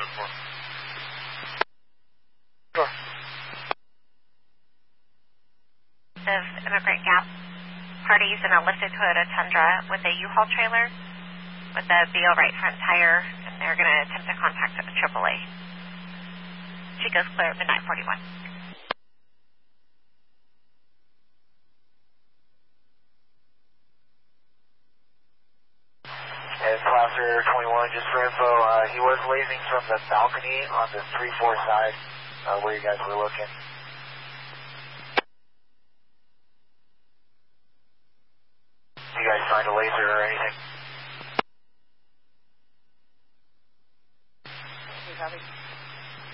Sure. Of Immigrant Gap parties in a lifted Toyota Tundra with a U-Haul trailer with a BO right front tire, and they're going to attempt to contact the AAA. Chico's clear at midnight 41. It's Passenger 21, just for info, he was waving from the balcony on the 3-4 side where you guys were looking. You guys find a laser or anything?